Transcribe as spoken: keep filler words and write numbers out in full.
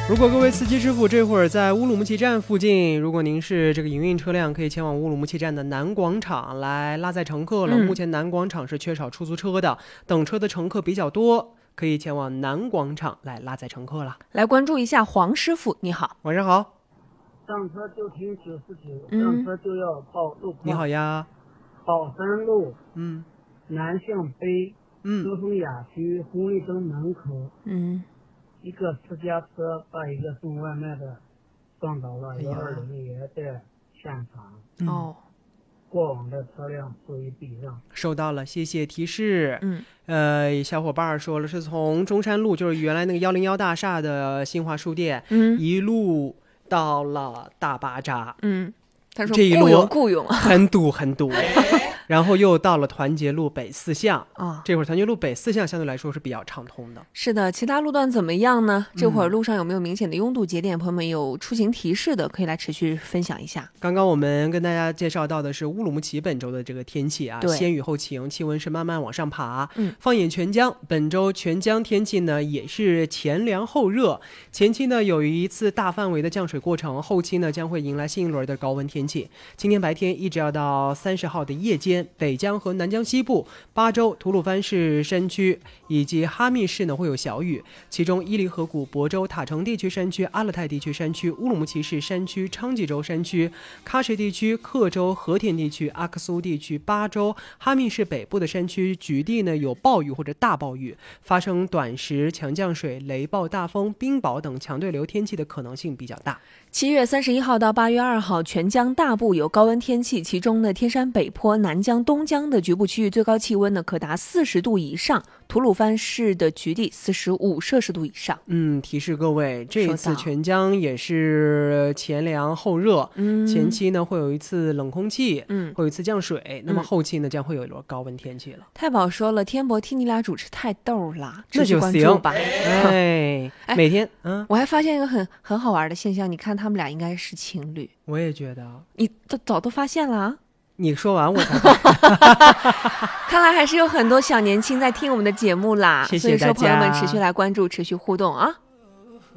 如果各位司机师傅这会儿在乌鲁木齐站附近，如果您是这个营运车辆，可以前往乌鲁木齐站的南广场来拉载乘客了、嗯、目前南广场是缺少出租车的，等车的乘客比较多，可以前往南广场来拉载乘客了。 来关注一下黄师傅，你好。 晚上好。 上车就停九十九，上车就要报路况。 你好呀。 宝山路， 嗯， 南向北， 嗯， 德丰雅居红绿灯门口， 嗯， 一个私家车把一个送外卖的撞倒了，幺二零也在现场。 哦、嗯， 过往的车辆注意避让。 收到了，谢谢提示。 嗯， 呃，小伙伴说了，是从中山路，就是原来那个幺零幺大厦的新华书店， 嗯， 一路到了大巴扎。 嗯。他说这一路雇佣雇佣很堵很堵然后又到了团结路北四巷啊， 这会儿团结路北四巷相对来说是比较畅通的。 是的，其他路段怎么样呢？这会儿路上有没有明显的拥堵节点？朋友们有出行提示的可以来持续分享一下。 刚刚我们跟大家介绍到的是乌鲁木齐本周的这个天气啊，先雨后晴，气温是慢慢往上爬。 嗯， 放眼全疆，本周全疆天气呢也是前凉后热，前期呢有一次大范围的降水过程，后期呢将会迎来新一轮的高温天气。今天白天一直要到三十号的夜间，北疆和南疆西部、巴州、吐鲁番市山区以及哈密市呢会有小雨，其中伊犁河谷、亳州、塔城地区山区、阿勒泰地区山区、乌鲁木齐市山区、昌吉州山区、喀什地区、克州、和田地区、阿克苏地区、巴州、哈密市北部的山区局地呢有暴雨或者大暴雨，发生短时强降水、雷暴、大风、冰雹等强对流天气的可能性比较大。 七月三十一号到八月二号，全疆大部有高温天气，其中呢，天山北坡、南疆、东疆的局部区域最高气温呢可达四十度以上，吐鲁番市的局地四十五摄氏度以上。 嗯，提示各位，这一次全疆也是前凉后热， 嗯， 前期呢会有一次冷空气， 嗯， 会有一次降水，那么后期呢将会有一轮高温天气了。 太保说了，天博听你俩主持太逗了， 那就行吧。 哎，每天，嗯， 我还发现一个很很好玩的现象，你看他们俩应该是情侣。 我也觉得， 你都早都发现了啊？ 你说完我才发现看来还是有很多小年轻在听我们的节目啦。 谢谢大家， 所以说朋友们持续来关注，持续互动啊。